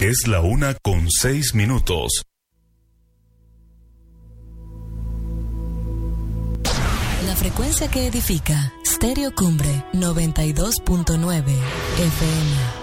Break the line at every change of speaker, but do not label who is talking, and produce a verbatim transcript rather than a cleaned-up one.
Es la una con seis minutos.
La frecuencia que edifica, Stereo Cumbre noventa y dos punto nueve F M.